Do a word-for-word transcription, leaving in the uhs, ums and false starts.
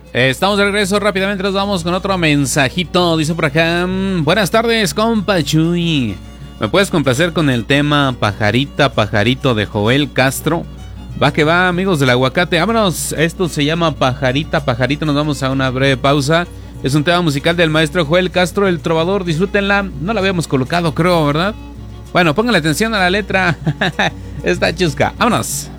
Eh, estamos de regreso, rápidamente nos vamos con otro mensajito. Dice por acá: buenas tardes, compa Chuy. ¿Me puedes complacer con el tema Pajarita, Pajarito de Joel Castro? Va que va, amigos del aguacate, vámonos. Esto se llama Pajarita, Pajarito. Nos vamos a una breve pausa. Es un tema musical del maestro Joel Castro, el trovador. Disfrútenla. No la habíamos colocado, creo, ¿verdad? Bueno, pónganle atención a la letra. Está chusca. Vámonos.